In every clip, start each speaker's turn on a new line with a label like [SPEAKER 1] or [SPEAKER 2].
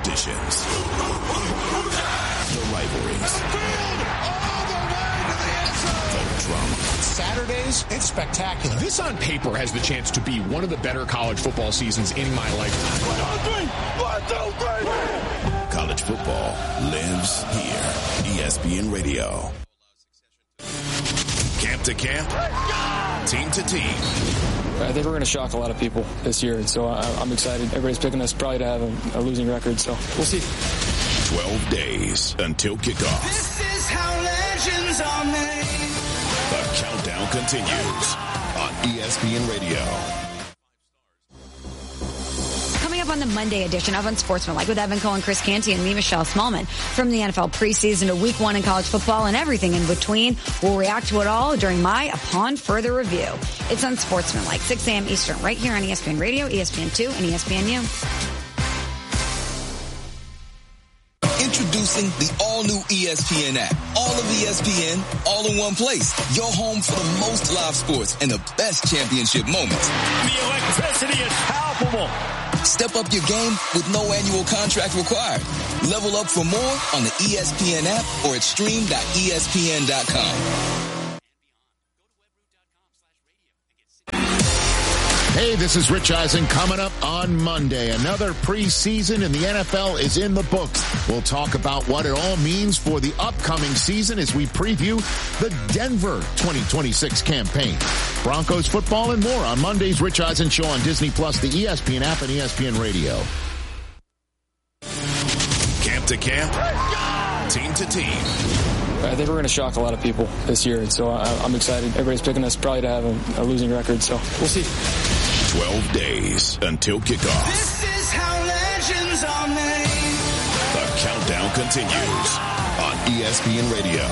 [SPEAKER 1] traditions, the rivalries, the drama.
[SPEAKER 2] Saturdays, it's spectacular.
[SPEAKER 3] This on paper has the chance to be one of the better college football seasons in my lifetime.
[SPEAKER 1] 1, 2, 3. College football lives here. ESPN Radio. Camp to camp, team to team.
[SPEAKER 4] I think we're going to shock a lot of people this year, and so I'm excited. Everybody's picking us probably to have a losing record, so we'll see.
[SPEAKER 1] 12 days until kickoff.
[SPEAKER 5] This is how legends are made.
[SPEAKER 1] The countdown continues on ESPN Radio.
[SPEAKER 6] Coming up on the Monday edition of Unsportsmanlike with Evan Cohen, Chris Canty, and me, Michelle Smallman. From the NFL preseason to week 1 in college football and everything in between, we'll react to it all during my Upon Further Review. It's Unsportsmanlike, 6 a.m. Eastern, right here on ESPN Radio, ESPN2, and ESPNU.
[SPEAKER 7] Introducing the all-new ESPN app. All of ESPN, all in one place. Your home for the most live sports and the best championship moments.
[SPEAKER 8] The electricity is palpable.
[SPEAKER 7] Step up your game with no annual contract required. Level up for more on the ESPN app or at stream.espn.com.
[SPEAKER 9] Hey, this is Rich Eisen coming up on Monday. Another preseason in the NFL is in the books. We'll talk about what it all means for the upcoming season as we preview the Denver 2026 campaign. Broncos football and more on Monday's Rich Eisen Show on Disney+, the ESPN app, and ESPN Radio.
[SPEAKER 1] Camp to camp, team to team.
[SPEAKER 4] I think we're going to shock a lot of people this year, and so I'm excited. Everybody's picking us probably to have a losing record, so we'll see.
[SPEAKER 1] 12 days until kickoff.
[SPEAKER 5] This is how legends are made.
[SPEAKER 1] The countdown continues on ESPN Radio.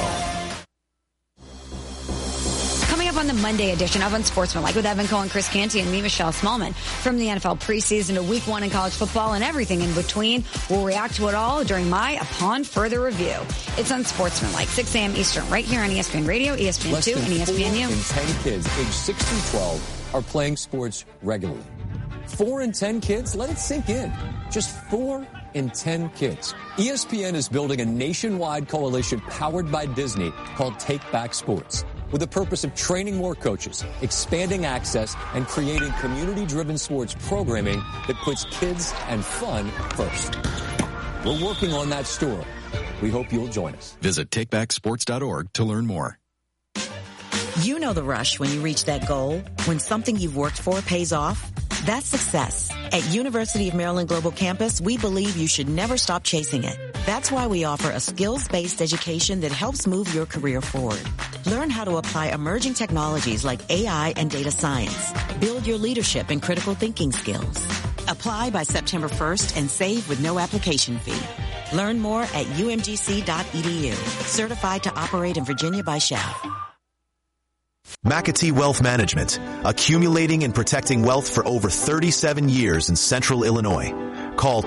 [SPEAKER 6] Coming up on the Monday edition of Unsportsmanlike with Evan Cohen, Chris Canty, and me, Michelle Smallman. From the NFL preseason to week 1 in college football and everything in between, we'll react to it all during my Upon Further Review. It's Unsportsmanlike, 6 a.m. Eastern, right here on ESPN Radio, ESPN2, and ESPNU.
[SPEAKER 10] 4 in 10 kids aged 6 through 12 are playing sports regularly. 4 in 10 kids? Let it sink in. Just 4 in 10 kids. ESPN is building a nationwide coalition powered by Disney called Take Back Sports, with the purpose of training more coaches, expanding access, and creating community-driven sports programming that puts kids and fun first. We're working on that story. We hope you'll join us.
[SPEAKER 11] Visit takebacksports.org to learn more.
[SPEAKER 12] You know the rush when you reach that goal, when something you've worked for pays off. That's success. At University of Maryland Global Campus, we believe you should never stop chasing it. That's why we offer a skills-based education that helps move your career forward. Learn how to apply emerging technologies like AI and data science. Build your leadership and critical thinking skills. Apply by September 1st and save with no application fee. Learn more at umgc.edu. Certified to operate in Virginia by SHAP.
[SPEAKER 13] McAtee Wealth Management, accumulating and protecting wealth for over 37 years in Central Illinois. Call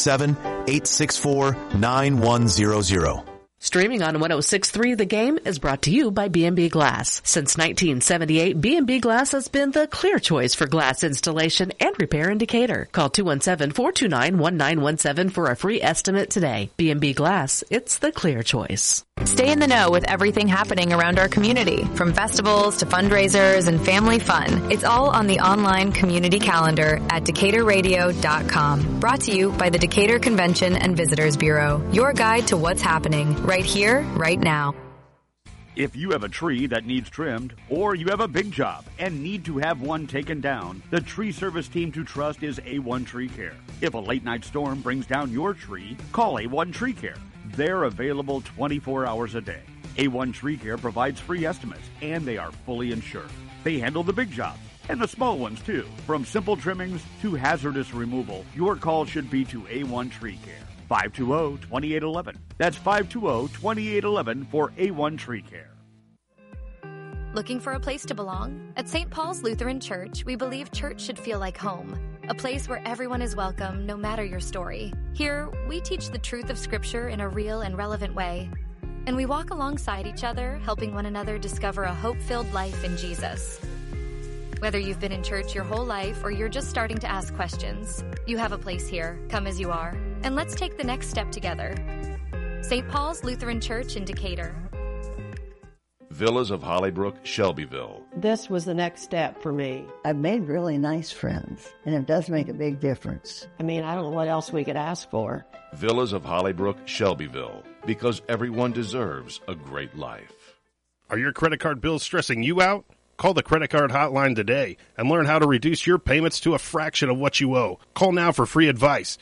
[SPEAKER 13] 217-864-9100.
[SPEAKER 14] Streaming on 106.3 The Game is brought to you by B&B Glass. Since 1978, B&B Glass has been the clear choice for glass installation and repair in Decatur. Call 217-429-1917 for a free estimate today. B&B Glass, it's the clear choice.
[SPEAKER 15] Stay in the know with everything happening around our community, from festivals to fundraisers and family fun. It's all on the online community calendar at DecaturRadio.com. Brought to you by the Decatur Convention and Visitors Bureau. Your guide to what's happening right here, right now.
[SPEAKER 16] If you have a tree that needs trimmed, or you have a big job and need to have one taken down, the tree service team to trust is A1 Tree Care. If a late night storm brings down your tree, call A1 Tree Care. They're available 24 hours a day. A1 Tree Care provides free estimates, and they are fully insured. They handle the big jobs and the small ones, too. From simple trimmings to hazardous removal, your call should be to A1 Tree Care. 520-2811. That's 520-2811 for A1 Tree Care.
[SPEAKER 17] Looking for a place to belong? At St. Paul's Lutheran Church, we believe church should feel like home. A place where everyone is welcome, no matter your story. Here, we teach the truth of Scripture in a real and relevant way. And we walk alongside each other, helping one another discover a hope-filled life in Jesus. Whether you've been in church your whole life or you're just starting to ask questions, you have a place here. Come as you are. and let's take the next step together. St. Paul's Lutheran Church in Decatur.
[SPEAKER 18] Villas of Hollybrook, Shelbyville.
[SPEAKER 19] This was the next step for me.
[SPEAKER 20] I've made really nice friends, and it does make a big difference.
[SPEAKER 19] I mean, I don't know what else we could ask for.
[SPEAKER 18] Villas of Hollybrook, Shelbyville, because everyone deserves a great life.
[SPEAKER 21] Are your credit card bills stressing you out? Call the credit card hotline today and learn how to reduce your payments to a fraction of what you owe. Call now for free advice.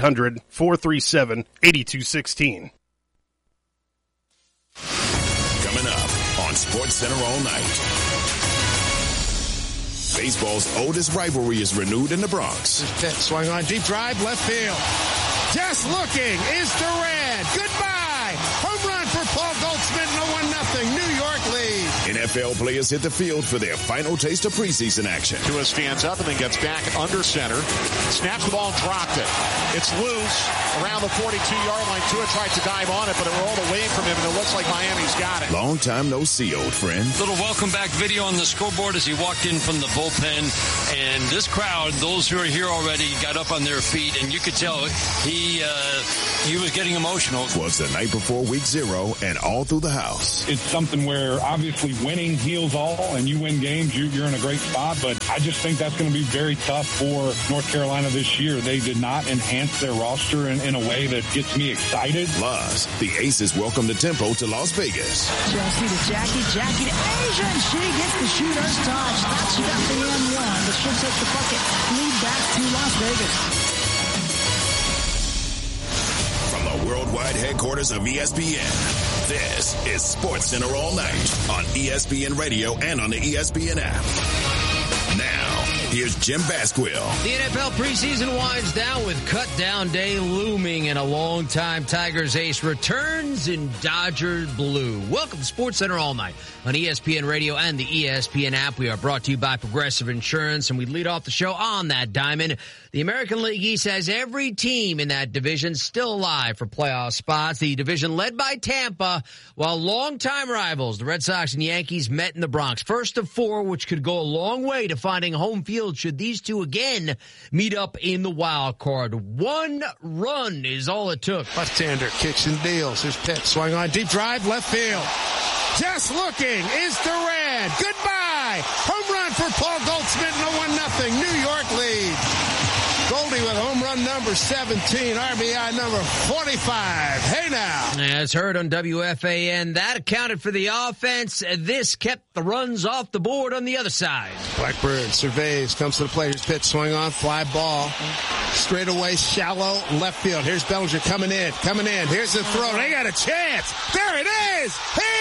[SPEAKER 21] 1-800-437-8216.
[SPEAKER 1] Coming up on SportsCenter all night. Baseball's oldest rivalry is renewed in the Bronx.
[SPEAKER 2] This pitch swung on, deep drive, left field. Just looking is Durant. Goodbye. Home run for Paul Goldschmidt. No 1-0. New York lead.
[SPEAKER 1] NFL players hit the field for their final taste of preseason action.
[SPEAKER 3] Tua stands up and then gets back under center. Snaps the ball and dropped it. It's loose around the 42-yard line. Tua tried to dive on it, but it rolled away from him, and it looks like Miami's got it.
[SPEAKER 1] Long time no see, old friend.
[SPEAKER 22] Little welcome back video on the scoreboard as he walked in from the bullpen. And this crowd, those who are here already, got up on their feet, and you could tell he was getting emotional.
[SPEAKER 1] Was the night before week 0 and all through the house.
[SPEAKER 23] It's something where obviously winning heals all, and you win games, you're in a great spot, but I just think that's going to be very tough for North Carolina this year. They did not enhance their roster in a way that gets me excited.
[SPEAKER 1] Plus, the Aces welcome the tempo to Las Vegas.
[SPEAKER 5] Chelsea to Jackie to Asia, and she gets the shooter's touch. That's got the N1, but she'll take the bucket. Lead back to Las Vegas.
[SPEAKER 1] From the worldwide headquarters of ESPN, this is SportsCenter all night on ESPN Radio and on the ESPN app. Now, here's Jim Basquill.
[SPEAKER 24] The NFL preseason winds down with cut-down day looming, and a longtime Tigers ace returns in Dodger blue. Welcome to SportsCenter all night on ESPN Radio and the ESPN app. We are brought to you by Progressive Insurance, and we lead off the show on that diamond. The American League East has every team in that division still alive for playoff spots. The division led by Tampa, while longtime rivals, the Red Sox and Yankees, met in the Bronx. First of 4, which could go a long way to finding home field should these two again meet up in the wild card. 1 run is all it took.
[SPEAKER 2] Left-hander kicks and deals. His pitch swung on, deep drive, left field. Just looking is Durant. Goodbye. Home run for Paul Goldschmidt. No 1-0. New York lead. Goldie with home run number 17, RBI number 45. Hey now.
[SPEAKER 24] As heard on WFAN, that accounted for the offense. This kept the runs off the board on the other side.
[SPEAKER 2] Blackbird surveys, comes to the plate. His pitch swung on, fly ball. Straight away, shallow left field. Here's Bellinger coming in. Here's the throw. They got a chance. There it is.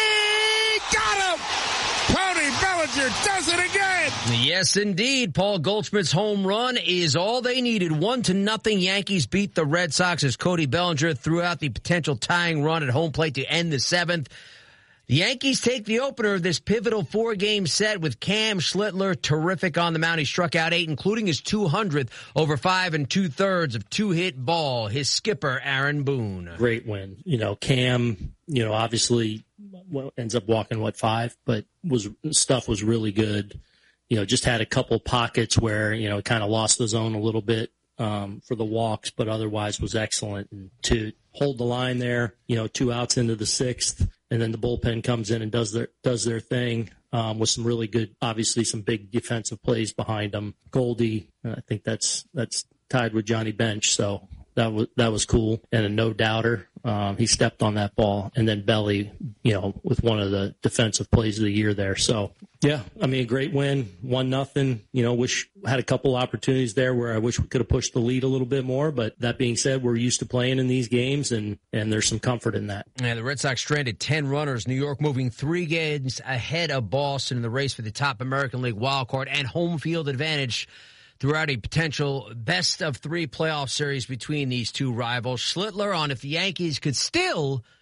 [SPEAKER 2] He got him. Cody Bellinger does it again.
[SPEAKER 24] Yes, indeed. Paul Goldschmidt's home run is all they needed. 1-0. Yankees beat the Red Sox as Cody Bellinger threw out the potential tying run at home plate to end the 7th. The Yankees take the opener of this pivotal 4-game set with Cam Schlittler terrific on the mound. He struck out 8, including his 200th over 5 2/3 of 2-hit ball. His skipper, Aaron Boone.
[SPEAKER 25] Great win. Cam, obviously ends up walking 5, but stuff was really good. Just had a couple pockets where, kind of lost the zone a little bit for the walks, but otherwise was excellent. And to hold the line there, 2 outs into the 6th, and then the bullpen comes in and does their thing with some really good, obviously some big defensive plays behind them. Goldie, I think that's tied with Johnny Bench, so that was cool, and a no doubter. He stepped on that ball, and then Belly, with one of the defensive plays of the year there. So yeah, a great win, 1-0. Wish had a couple opportunities there where I wish we could have pushed the lead a little bit more. But that being said, we're used to playing in these games, and there's some comfort in that.
[SPEAKER 24] Yeah, the Red Sox stranded 10 runners. New York moving 3 games ahead of Boston in the race for the top American League wild card and home field advantage throughout a potential best-of-3 playoff series between these two rivals. Schlittler on if the Yankees could still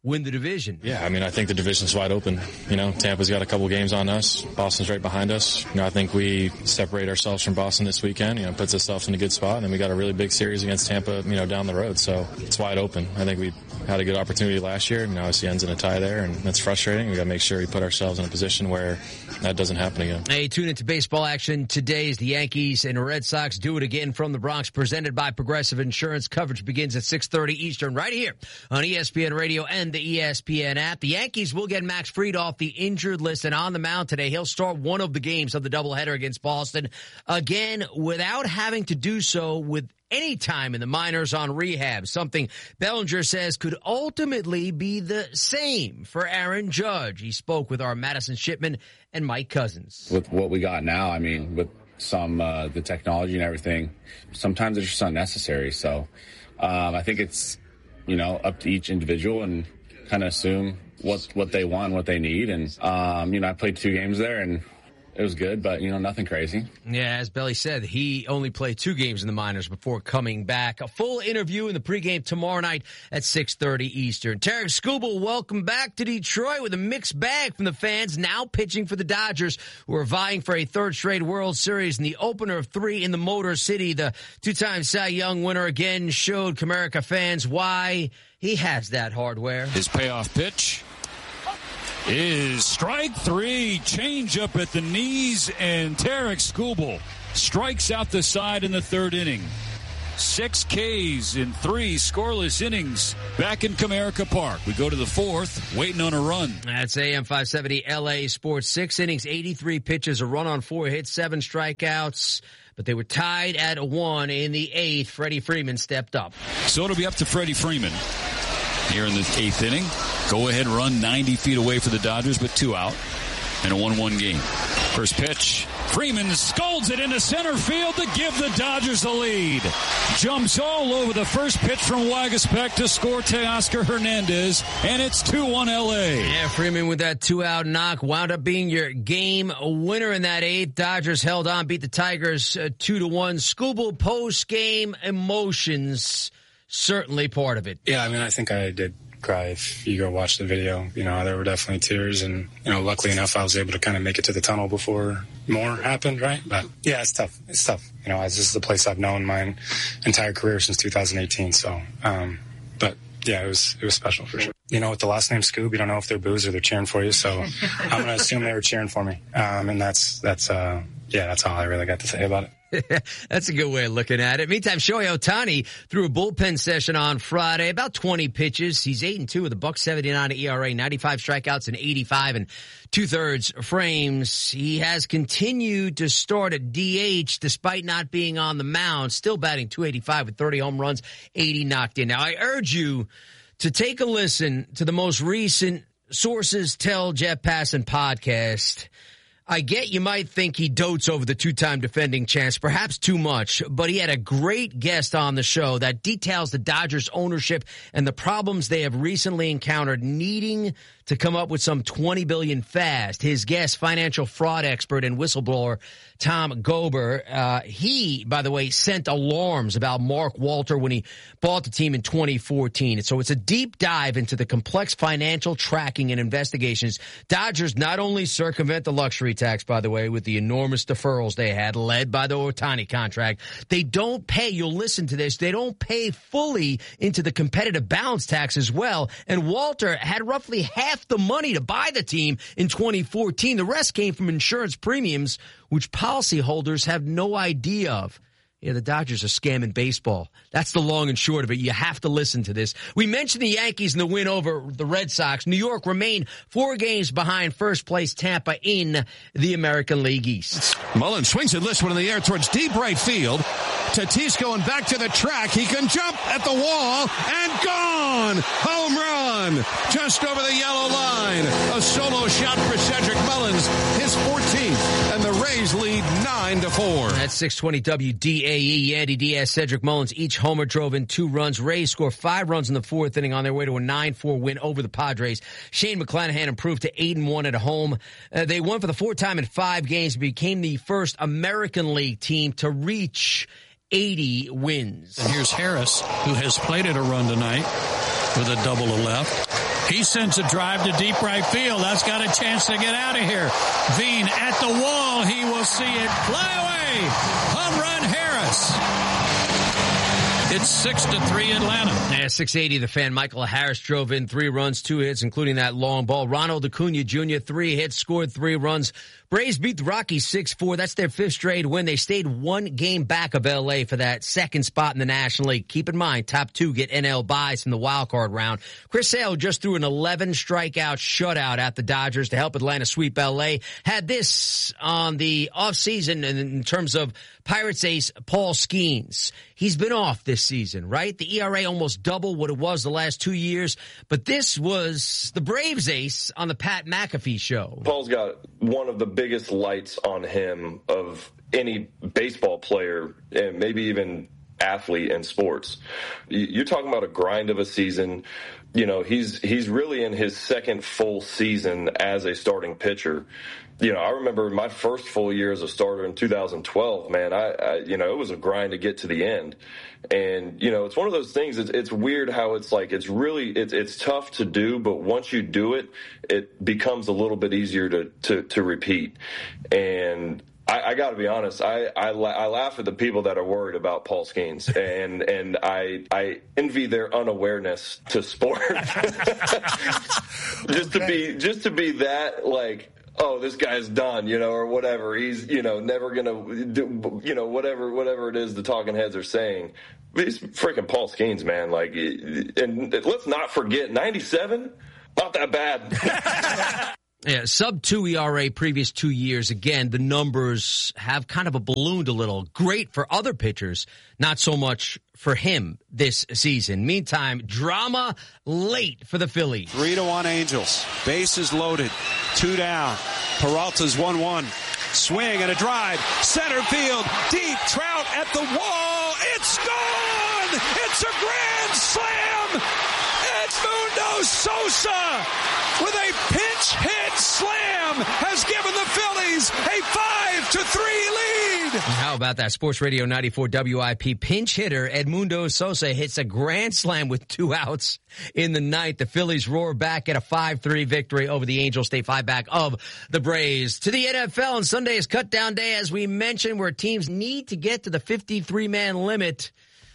[SPEAKER 24] win the division.
[SPEAKER 4] Yeah, I mean, I think the division's wide open. You know, Tampa's got a couple games on us. Boston's right behind us. You know, I think we separate ourselves from Boston this weekend. You know, puts ourselves in a good spot. And then we got a really big series against Tampa, you know, down the road. So it's wide open. I think we had a good opportunity last year. You know, obviously ends in a tie there, and that's frustrating. We got to make sure we put ourselves in a position where that doesn't happen again.
[SPEAKER 24] Hey, tune into baseball action today as the Yankees and the Red Sox do it again from the Bronx, presented by Progressive Insurance. Coverage begins at 6:30 Eastern right here on ESPN Radio and the ESPN app. The Yankees will get Max Fried off the injured list and on the mound today. He'll start one of the games of the doubleheader against Boston, again, without having to do so with any time in the minors on rehab, something Bellinger says could ultimately be the same for Aaron Judge. He spoke with our Madison Shipman and Mike Cousins.
[SPEAKER 6] With what we got now, I mean, with some the technology and everything, sometimes it's just unnecessary. So I think it's, you know, up to each individual and kind of assume what they want, what they need. And, you know, I played 2 games there and it was good, but, you know, nothing crazy.
[SPEAKER 24] Yeah, as Belly said, he only played 2 games in the minors before coming back. A full interview in the pregame tomorrow night at 6:30 Eastern. Tarik Skubal, welcome back to Detroit with a mixed bag from the fans, now pitching for the Dodgers, who are vying for a 3rd straight World Series in the opener of 3 in the Motor City. The 2-time Cy Young winner again showed Comerica fans why he has that hardware.
[SPEAKER 7] His payoff pitch is strike 3, change up at the knees, and Tarik Skubal strikes out the side in the 3rd inning. 6 Ks in 3 scoreless innings back in Comerica Park. We go to the 4th, waiting on a run.
[SPEAKER 24] That's AM 570 LA Sports. 6 innings, 83 pitches, a run on 4 hits, 7 strikeouts. But they were tied at 1 in the 8th. Freddie Freeman stepped up.
[SPEAKER 7] So it'll be up to Freddie Freeman here in the 8th inning. Go-ahead run 90 feet away for the Dodgers, but 2 out in a 1-1 game. First pitch, Freeman scolds it into center field to give the Dodgers the lead. Jumps all over the first pitch from Waguespack to score Teoscar Hernandez, and it's 2-1 LA.
[SPEAKER 24] Yeah, Freeman with that 2-out knock wound up being your game winner in that 8th. Dodgers held on, beat the Tigers 2-1. Skubal post-game emotions, certainly part of it.
[SPEAKER 8] Yeah, I mean, I think I did cry. If you go watch the video, you know, there were definitely tears, and, you know, luckily enough I was able to kind of make it to the tunnel before more happened, right? But yeah, it's tough. You know, this is the place I've known my entire career since 2018. So, but yeah, it was special for sure. You know, with the last name Scoob, you don't know if they're boos or they're cheering for you. So I'm going to assume they were cheering for me. And that's all I really got to say about it.
[SPEAKER 24] That's a good way of looking at it. Meantime, Shohei Ohtani threw a bullpen session on Friday, about 20 pitches. He's 8-2 with a .179 ERA, 95 strikeouts and 85 2/3 frames. He has continued to start at DH despite not being on the mound, still batting .285 with 30 home runs, 80 knocked in. Now, I urge you to take a listen to the most recent Sources Tell Jeff Passan podcast. I get you might think he dotes over the 2-time defending champs, perhaps too much, but he had a great guest on the show that details the Dodgers ownership and the problems they have recently encountered, needing to come up with some $20 billion fast. His guest, financial fraud expert and whistleblower Tom Gober, he, by the way, sent alarms about Mark Walter when he bought the team in 2014. So it's a deep dive into the complex financial tracking and investigations. Dodgers not only circumvent the luxury tax, by the way, with the enormous deferrals they had, led by the Ohtani contract, they don't pay, you'll listen to this, they don't pay fully into the competitive balance tax as well. And Walter had roughly half the money to buy the team in 2014. The rest came from insurance premiums, which policyholders have no idea of. Yeah, the Dodgers are scamming baseball. That's the long and short of it. You have to listen to this. We mentioned the Yankees and the win over the Red Sox. New York remained 4 games behind first place Tampa in the American League East.
[SPEAKER 2] Mullins swings and lifts one in the air towards deep right field. Tatis going back to the track. He can jump at the wall and gone. Home run just over the yellow line. A solo shot for Cedric Mullins, his 14th, and the Rays lead 9-4.
[SPEAKER 24] That's 620 WDAE. Yandy Diaz, Cedric Mullins, each homer drove in 2 runs. Rays score 5 runs in the 4th inning on their way to a 9-4 win over the Padres. Shane McClanahan improved to 8-1 at home. They won for the 4th time in 5 games, became the first American League team to reach 80 wins.
[SPEAKER 22] And here's Harris, who has plated a run tonight with a double to left.
[SPEAKER 9] He sends a drive to deep right field. That's got a chance to get out of here. Veen at the wall. He will see it fly away. Home run, Harris. It's 6-3 Atlanta.
[SPEAKER 24] Yeah, 680 The Fan. Michael Harris drove in 3 runs, 2 hits, including that long ball. Ronald Acuna Jr., 3 hits, scored 3 runs. Braves beat the Rockies 6-4. That's their 5th straight win. They stayed 1 game back of L.A. for that 2nd spot in the National League. Keep in mind, top 2 get NL buys from the wild card round. Chris Sale just threw an 11 strikeout shutout at the Dodgers to help Atlanta sweep L.A. Had this on the offseason in terms of Pirates ace Paul Skeens. He's been off this season, right? The ERA almost double what it was the last 2 years. But this was the Braves ace on the Pat McAfee show.
[SPEAKER 10] Paul's got one of the biggest lights on him of any baseball player and maybe even athlete in sports. You're talking about a grind of a season. You know, he's really in his 2nd full season as a starting pitcher. You know, I remember my first full year as a starter in 2012, man, I it was a grind to get to the end. And, you know, it's one of those things, it's weird how it's like, it's tough to do, but once you do it, it becomes a little bit easier to repeat. And I got to be honest, I laugh at the people that are worried about Paul Skeens, and I envy their unawareness to sport. just to be that, like, oh, this guy's done, you know, or whatever. He's, you know, never gonna do, you know, whatever it is the talking heads are saying. He's freaking Paul Skeens, man. Like, and let's not forget, 97, not that bad.
[SPEAKER 24] Yeah, sub-2 ERA previous 2 years. Again, the numbers have kind of ballooned a little. Great for other pitchers, not so much for him this season. Meantime, drama late for the Phillies.
[SPEAKER 3] 3-1 Angels. Bases loaded. 2 down. Peralta's 1-1. Swing and a drive. Center field. Deep. Trout at the wall. It's gone! It's a grand slam! Edmundo Sosa with a pinch hit slam has given the Phillies a 5-3 lead.
[SPEAKER 24] And how about that? Sports Radio 94 WIP pinch hitter Edmundo Sosa hits a grand slam with 2 outs in the 9th. The Phillies roar back at a 5-3 victory over the Angels. Stay 5 back of the Braves. To the NFL, and Sunday is cut down day, as we mentioned, where teams need to get to the 53-man limit.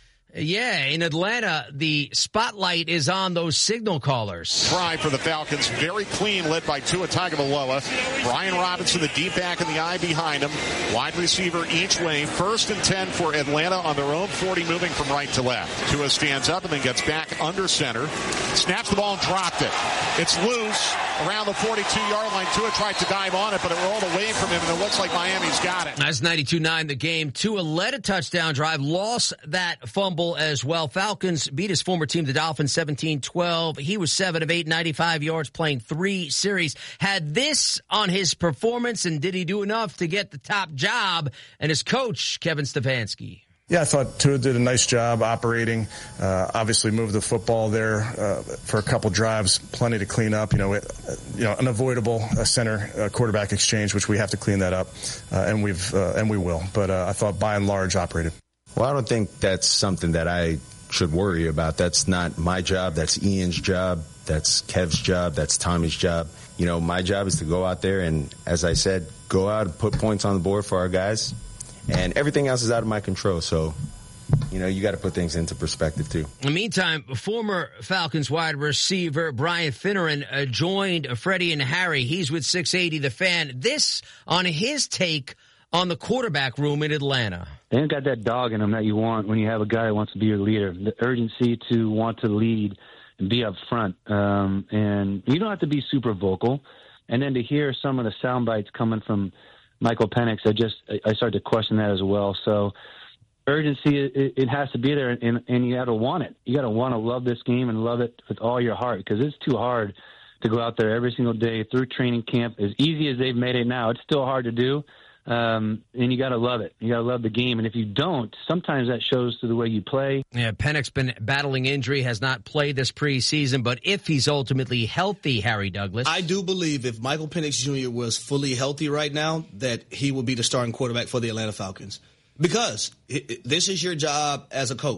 [SPEAKER 24] Yeah, in Atlanta, the spotlight is on those signal callers.
[SPEAKER 3] Try for the Falcons, very clean, led by Tua Tagovailoa. Brian Robinson, the deep back in the eye behind him. Wide receiver each way. 1st and 10 for Atlanta on their own 40, moving from right to left. Tua stands up and then gets back under center. Snaps the ball and dropped it. It's loose around the 42-yard line. Tua tried to dive on it, but it rolled away from him, and it looks like Miami's got it.
[SPEAKER 24] That's 92-9 the game. Tua led a touchdown drive, lost that fumble as well. Falcons beat his former team, the Dolphins, 17-12. He was 7 of 8, 95 yards, playing 3 series. Had this on his performance, and did he do enough to get the top job? And his coach, Kevin Stefanski.
[SPEAKER 11] Yeah, I thought Tua did a nice job operating. Obviously moved the football there for a couple drives, plenty to clean up. Unavoidable center quarterback exchange, which we have to clean that up, and we will. But I thought by and large operated.
[SPEAKER 12] Well, I don't think that's something that I should worry about. That's not my job. That's Ian's job. That's Kev's job. That's Tommy's job. You know, my job is to go out there and, as I said, go out and put points on the board for our guys. And everything else is out of my control. So, you know, you got to put things into perspective, too.
[SPEAKER 24] In the meantime, former Falcons wide receiver Brian Finneran joined Freddie and Harry. He's with 680 The Fan. This on his take on the quarterback room in Atlanta.
[SPEAKER 13] They ain't got that dog in them that you want when you have a guy that wants to be your leader. The urgency to want to lead and be up front. And you don't have to be super vocal. And then to hear some of the sound bites coming from Michael Penix, I started to question that as well. So urgency, it has to be there, and you got to want it. You got to want to love this game and love it with all your heart, because it's too hard to go out there every single day through training camp. As easy as they've made it now, it's still hard to do. And you got to love it. You got to love the game. And if you don't, sometimes that shows through the way you play.
[SPEAKER 24] Yeah, Penix been battling injury, has not played this preseason, but if he's ultimately healthy, Harry Douglas.
[SPEAKER 26] I do believe if Michael Penix Jr. was fully healthy right now, that he will be the starting quarterback for the Atlanta Falcons. Because this is your job as a coach.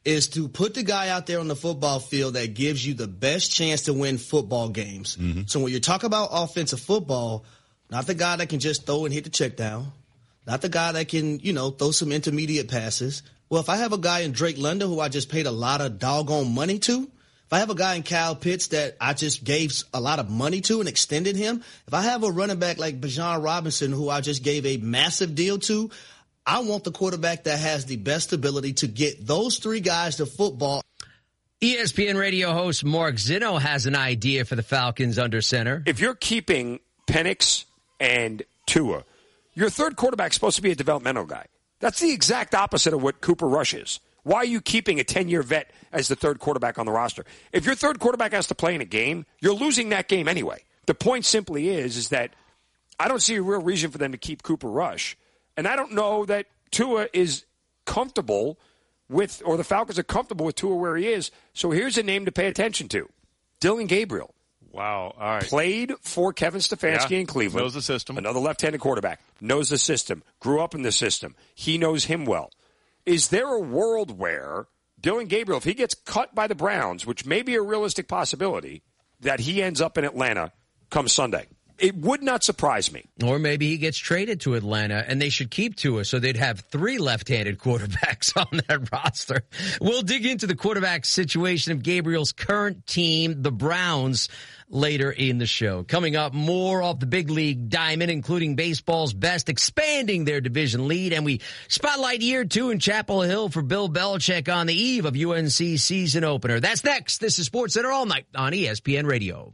[SPEAKER 26] is to put the guy out there on the football field that gives you the best chance to win football games. Mm-hmm. So when you talk about offensive football, not the guy that can just throw and hit the check down, not the guy that can, throw some intermediate passes. Well, if I have a guy in Drake London who I just paid a lot of doggone money to, if I have a guy in Kyle Pitts that I just gave a lot of money to and extended him, if I have a running back like Bijan Robinson who I just gave a massive deal to, I want the quarterback that has the best ability to get those three guys to football.
[SPEAKER 24] ESPN radio host Mark Zinno has an idea for the Falcons under center.
[SPEAKER 14] If you're keeping Penix and Tua, your third quarterback's supposed to be a developmental guy. That's the exact opposite of what Cooper Rush is. Why are you keeping a 10-year vet as the third quarterback on the roster? If your third quarterback has to play in a game, you're losing that game anyway. The point simply is that I don't see a real reason for them to keep Cooper Rush. And I don't know that Tua is comfortable with, or the Falcons are comfortable with Tua where he is. So here's a name to pay attention to. Dillon Gabriel.
[SPEAKER 15] Wow. All right.
[SPEAKER 14] Played for Kevin Stefanski in Cleveland.
[SPEAKER 15] Knows the system.
[SPEAKER 14] Another left-handed quarterback. Knows the system. Grew up in the system. He knows him well. Is there a world where Dillon Gabriel, if he gets cut by the Browns, which may be a realistic possibility, that he ends up in Atlanta come Sunday? It would not surprise me.
[SPEAKER 24] Or maybe he gets traded to Atlanta, and they should keep Tua, so they'd have three left-handed quarterbacks on that roster. We'll dig into the quarterback situation of Gabriel's current team, the Browns, later in the show. Coming up, more off the big league diamond, including baseball's best, expanding their division lead, and we spotlight year 2 in Chapel Hill for Bill Belichick on the eve of UNC season opener. That's next. This is SportsCenter All Night on ESPN Radio.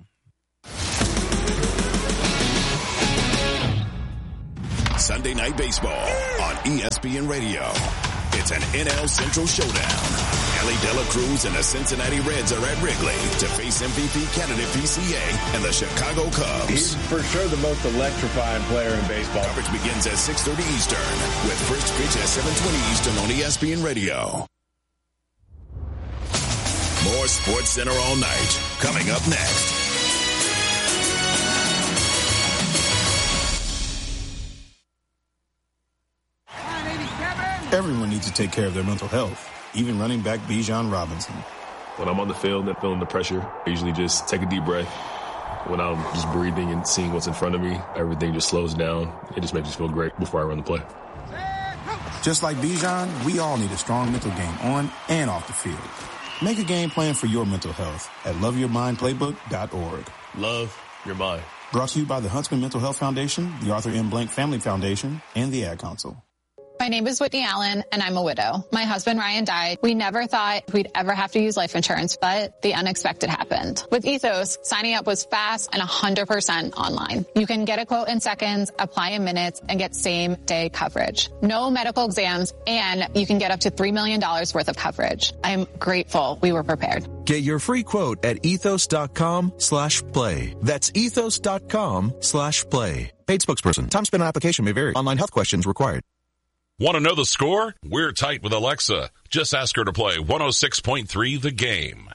[SPEAKER 1] Sunday Night Baseball on ESPN Radio. It's an NL Central showdown. Ellie De La Cruz and the Cincinnati Reds are at Wrigley to face MVP candidate PCA and the Chicago Cubs.
[SPEAKER 16] He's for sure the most electrifying player in baseball.
[SPEAKER 1] Coverage begins at 6:30 Eastern with first pitch at 7:20 Eastern on ESPN Radio. More SportsCenter All Night coming up next.
[SPEAKER 17] Everyone needs to take care of their mental health, even running back Bijan Robinson.
[SPEAKER 19] When I'm on the field and feeling the pressure, I usually just take a deep breath. When I'm just breathing and seeing what's in front of me, everything just slows down. It just makes me feel great before I run the play.
[SPEAKER 17] Just like Bijan, we all need a strong mental game on and off the field. Make a game plan for your mental health at loveyourmindplaybook.org.
[SPEAKER 19] Love your mind.
[SPEAKER 17] Brought to you by the Huntsman Mental Health Foundation, the Arthur M. Blank Family Foundation, and the Ad Council.
[SPEAKER 20] My name is Whitney Allen, and I'm a widow. My husband, Ryan, died. We never thought we'd ever have to use life insurance, but the unexpected happened. With Ethos, signing up was fast and 100% online. You can get a quote in seconds, apply in minutes, and get same-day coverage. No medical exams, and you can get up to $3 million worth of coverage. I'm grateful we were prepared.
[SPEAKER 27] Get your free quote at ethos.com/play. That's ethos.com/play. Paid spokesperson. Time spent on application may vary. Online health questions required.
[SPEAKER 28] Want to know the score? We're tight with Alexa. Just ask her to play 106.3 The Game.